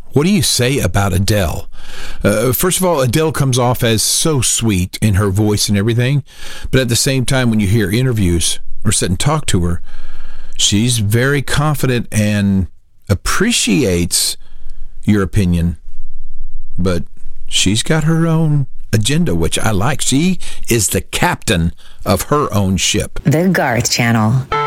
What do you say about Adele? First of all, Adele comes off as so sweet in her voice and everything, but at the same time, when you hear interviews or sit and talk to her, she's very confident and appreciates your opinion, but she's got her own agenda, which I like. She is the captain of her own ship. The Garth Channel.